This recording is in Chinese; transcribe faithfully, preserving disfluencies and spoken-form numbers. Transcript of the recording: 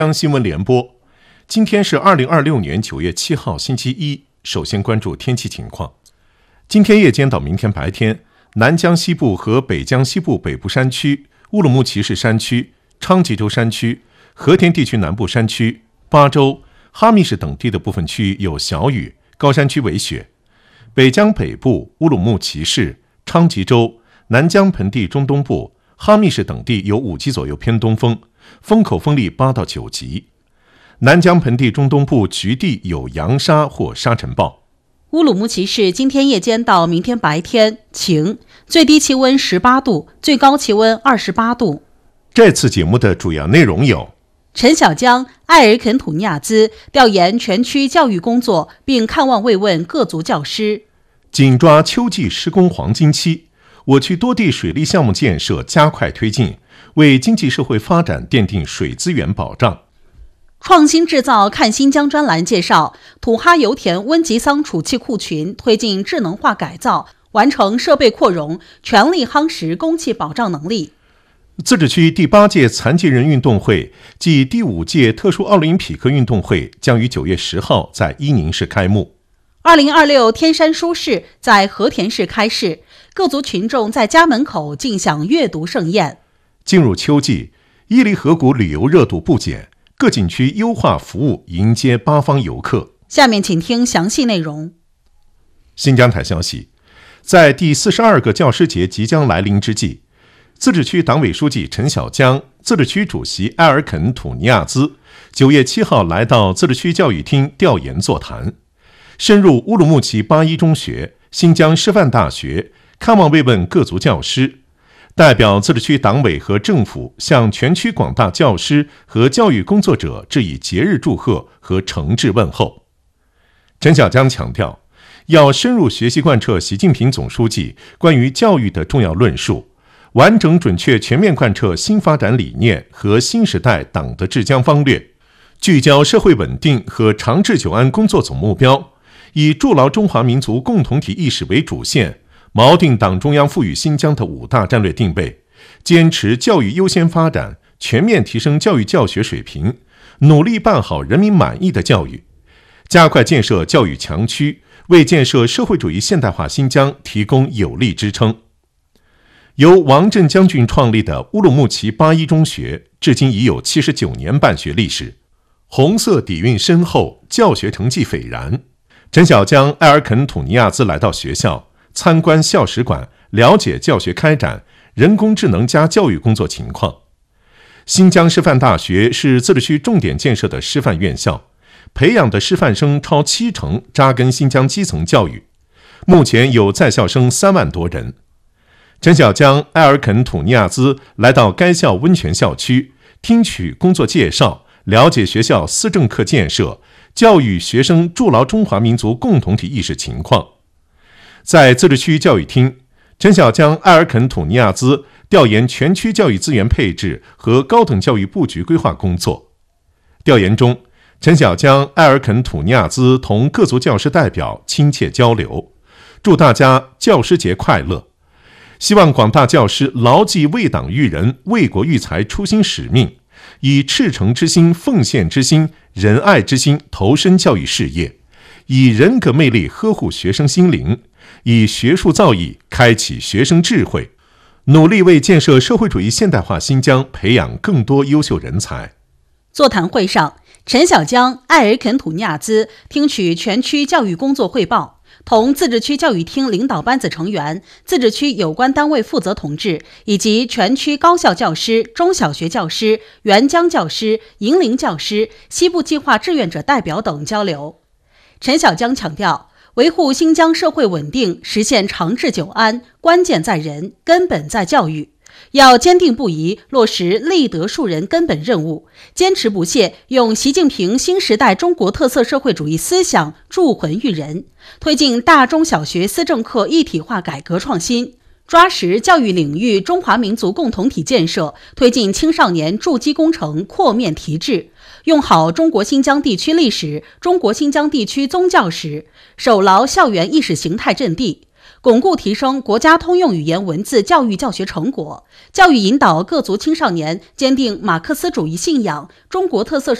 央新闻联播，今天是二零二六年九月七号星期一。首先关注天气情况。今天夜间到明天白天，南江西部和北江西部北部山区、乌鲁木齐市山区、昌吉州山区、和田地区南部山区、巴州、哈密市等地的部分区域有小雨，高山区为雪。北江北部、乌鲁木齐市、昌吉州、南江盆地中东部、哈密市等地有五级左右偏东风，风口风力八到九级。南江盆地中东部局地有扬沙或沙尘暴。 乌鲁木齐市今天夜间到明天白天晴，最低气温十八度，最高气温二十八度。 这次节目的主要内容有： 陈小江、埃尔肯土尼亚兹调研全区教育工作，并看望慰问各族教师； 紧抓秋季施工黄金期，我区多地水利项目建设加快推进，为经济社会发展奠定水资源保障。 创新制造看新疆专栏介绍，土哈油田温吉桑储气库群推进智能化改造，完成设备扩容，全力夯实供气保障能力。 自治区第八届残疾人运动会暨第五届特殊奥林匹克运动会将于九月十号在伊宁市开幕。 二零二六天山书市在和田市开市，各族群众在家门口尽享阅读盛宴。 进入秋季，伊犁河谷旅游热度不减，各景区优化服务，迎接八方游客。 下面请听详细内容。 新疆台消息，在第四十二个教师节即将来临之际，自治区党委书记陈小江、自治区主席埃尔肯土尼亚兹九月七号来到自治区教育厅调研座谈，深入乌鲁木齐八一中学、新疆师范大学，看望慰问各族教师。代表自治区党委和政府向全区广大教师和教育工作者致以节日祝贺和诚挚问候。陈小江强调，要深入学习贯彻习近平总书记关于教育的重要论述，完整准确全面贯彻新发展理念和新时代党的治疆方略，聚焦社会稳定和长治久安工作总目标，以筑牢中华民族共同体意识为主线，锚定党中央赋予新疆的五大战略定位，坚持教育优先发展，全面提升教育教学水平，努力办好人民满意的教育，加快建设教育强区，为建设社会主义现代化新疆提供有力支撑。由王震将军创立的乌鲁木齐八一中学，至今已有七十九年办学历史，红色底蕴深厚，教学成绩斐然。陈小江、埃尔肯土尼亚兹来到学校，参观校史馆，了解教学开展、人工智能加教育工作情况。新疆师范大学是自治区重点建设的师范院校，培养的师范生超七成扎根新疆基层教育，目前有在校生三万多人。陈小江、埃尔肯土尼亚兹来到该校温泉校区，听取工作介绍，了解学校思政课建设、教育学生筑牢中华民族共同体意识情况。在自治区教育厅，陈小江、埃尔肯土尼亚兹调研全区教育资源配置和高等教育布局规划工作。调研中，陈小江、埃尔肯土尼亚兹同各族教师代表亲切交流，祝大家教师节快乐，希望广大教师牢记为党育人、为国育才初心使命，以赤诚之心、奉献之心、仁爱之心投身教育事业，以人格魅力呵护学生心灵，以学术造诣开启学生智慧，努力为建设社会主义现代化新疆培养更多优秀人才。 座谈会上，陈小江、埃尔肯土尼亚兹听取全区教育工作汇报，同自治区教育厅领导班子成员、自治区有关单位负责同志以及全区高校教师、中小学教师、援疆教师、营龄教师、西部计划志愿者代表等交流。陈小江强调，维护新疆社会稳定，实现长治久安，关键在人，根本在教育。要坚定不移落实立德树人根本任务，坚持不懈用习近平新时代中国特色社会主义思想铸魂育人，推进大中小学思政课一体化改革创新，抓实教育领域中华民族共同体建设，推进青少年筑基工程扩面提质，用好中国新疆地区历史、中国新疆地区宗教史，守牢校园意识形态阵地， 巩固提升国家通用语言文字教育教学成果，教育引导各族青少年坚定马克思主义信仰、中国特色